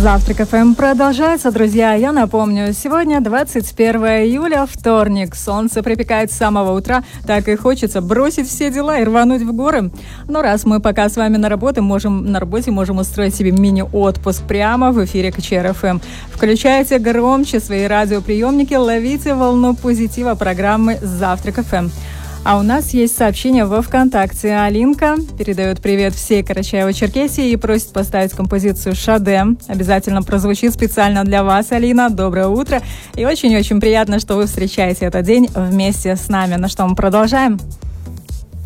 Завтрак ФМ продолжается, друзья. Я напомню, сегодня 21 июля, вторник. Солнце припекает с самого утра. Так и хочется бросить все дела и рвануть в горы. Но раз мы пока с вами на работе можем устроить себе мини-отпуск прямо в эфире КЧР ФМ. Включайте громче свои радиоприемники, ловите волну позитива программы Завтрак ФМ. А у нас есть сообщение во ВКонтакте. Алинка передает привет всей Карачаево-Черкесии и просит поставить композицию «Шаде». Обязательно прозвучит специально для вас, Алина. Доброе утро. И очень-очень приятно, что вы встречаете этот день вместе с нами. Ну что, мы продолжаем?